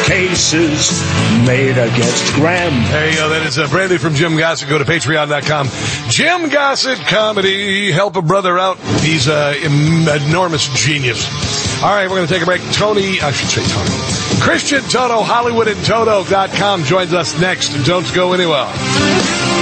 cases made against Graham. There you go. That is brand new from Jim Gossett. Go to patreon.com. Jim Gossett Comedy. Help a brother out. He's an enormous genius. All right, we're going to take a break. Christian Toto, HollywoodandToto.com joins us next. Don't go anywhere.